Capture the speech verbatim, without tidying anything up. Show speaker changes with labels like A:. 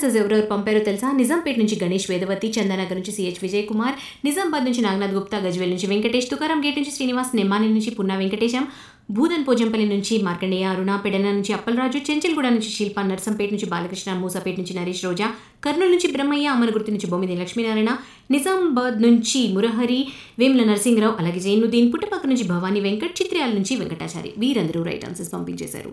A: Answers ఎవరెవరు పంపారో తెలుసా? నిజాంపేట నుంచి గణేష్ వేదవతి, చందానగర్ నుంచి సిహెచ్ విజయ్ కుమార్, నిజామాబాద్ నుంచి నాగనాథ్ గుప్తా, గజ్వేల్ నుంచి వెంకటేష్, తుకారం గేట్ నుంచి శ్రీనివాస్, నెమ్మాని నుంచి పున్నా వెంకటేశం, భూదన్ పోజంపల్లి నుంచి మార్కండేయ, అరుణ, పెడన నుంచి అప్పలరాజు, చెంచల్గూడ నుంచి శిల్ప, నర్సంపేట నుంచి బాలకృష్ణ, మూసాపేట నుంచి నరేష్ రోజా, కర్నూలు నుంచి బ్రహ్మయ్య, అమరగుర్తి నుంచి బొమ్మిది లక్ష్మీనారాయణ, నిజామాబాద్ నుంచి మురహరి, వేముల నరసింహరావు, అలాగే జైనుద్దీన్, పుట్టపక్క నుంచి భవానీ వెంకట్, చిత్రయాల నుంచి వెంకటాచారి. వీరందరూ రైట్ ఆన్సర్స్ పంపించేశారు.